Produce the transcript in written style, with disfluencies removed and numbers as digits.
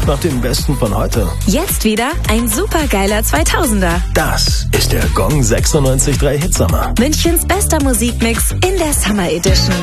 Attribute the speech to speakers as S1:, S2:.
S1: nach dem Besten von heute.
S2: Jetzt wieder ein supergeiler 2000er.
S1: Das ist der Gong 96.3 Hitsommer.
S2: Münchens bester Musikmix in der Summer Edition.